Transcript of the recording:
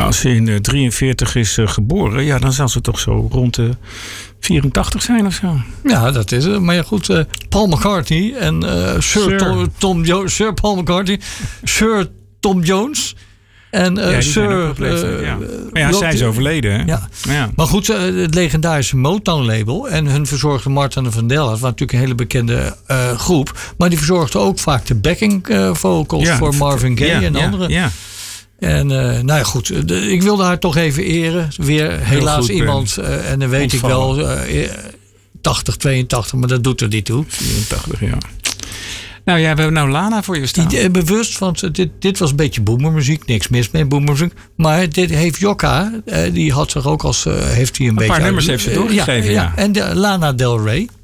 Ja, als ze in 43 is geboren, ja, dan zal ze toch zo rond de 84 zijn of zo. Ja, dat is het. Maar ja, goed, Paul McCartney en Sir Paul McCartney, Sir Tom Jones en Sir... Maar ja, zij is overleden, hè? Ja. Ja. Maar goed, het legendarische Motown-label en hun verzorgde Martin en Vandellas, was natuurlijk een hele bekende groep. Maar die verzorgde ook vaak de backing vocals voor Marvin Gaye en anderen. Ja. En nou ja, goed. Ik wilde haar toch even eren. Weer helaas goed, iemand, en dan weet ontvallen. ik wel, 80, 82, maar dat doet er niet toe. 84, ja. Nou ja, we hebben nou Lana voor je staan. Bewust, want dit was een beetje boomermuziek. Niks mis met boomermuziek. Maar dit heeft Jokka, die had zich ook als... heeft hij een beetje... paar nummers heeft ze doorgegeven, ja. En Lana Del Rey.